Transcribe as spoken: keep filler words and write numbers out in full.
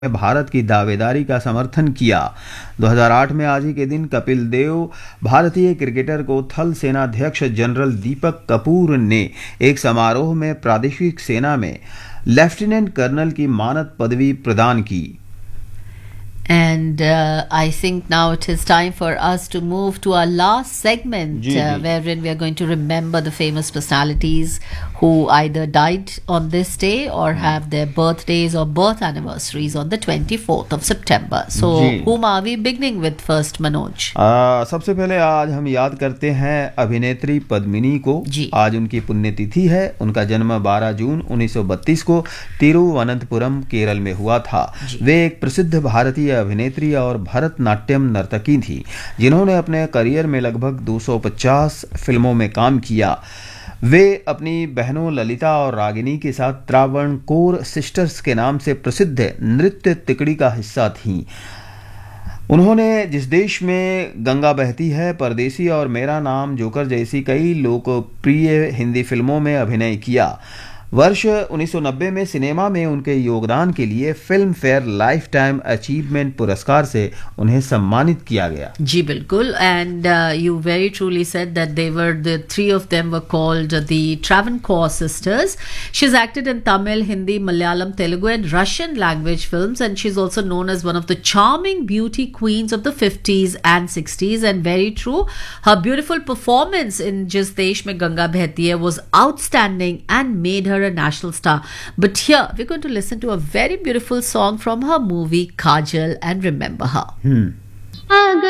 में भारत की दावेदारी का समर्थन किया। दो हज़ार आठ में आज ही के दिन कपिल देव भारतीय क्रिकेटर को थल सेनाध्यक्ष जनरल दीपक कपूर ने एक समारोह में प्रादेशिक सेना में लेफ्टिनेंट कर्नल की मानद पदवी प्रदान की। And uh, I think now it is time for us to move to our last segment, ji, uh, ji. wherein we are going to remember the famous personalities who either died on this day or have their birthdays or birth anniversaries on the twenty-fourth of September. So, ji. whom are we beginning with first, Manoj? आ, सबसे पहले आज हम याद करते हैं अभिनेत्री पद्मिनी को। जी. आज उनकी पुण्यतिथि है। उनका जन्म बारह जून उन्नीस सौ बत्तीस को तिरुवनंतपुरम केरल में हुआ था। जी. वे एक प्रसिद्ध भारतीय अभिनेत्री और भरतनाट्यम नर्तकी थी, जिन्होंने अपने करियर में लगभग दो सौ पचास फिल्मों में काम किया। वे अपनी बहनों ललिता और रागिनी के साथ त्रावणकोर सिस्टर्स के नाम से प्रसिद्ध नृत्य तिकड़ी का हिस्सा थीं। उन्होंने जिस देश में गंगा बहती है, परदेसी और मेरा नाम जोकर जैसी कई लोकप्रिय हिंदी फिल्मों में अभिनय किया। वर्ष उन्नीस सौ नब्बे में सिनेमा में उनके योगदान के लिए film fair life time achievement पुरस्कार से उन्हें सम्मानित किया गया। जी बिल्कुल, and uh, you very truly said that they were the three of them were called the Travancore sisters. She's acted in Tamil, Hindi, Malayalam, Telugu and Russian language films, and she's also known as one of the charming beauty queens of the fifties and sixties. And very true, her beautiful performance in Jis Desh Mein Ganga Behti Hai was outstanding and made her a national star. But here we're going to listen to a very beautiful song from her movie Kajal and remember her. Hmm.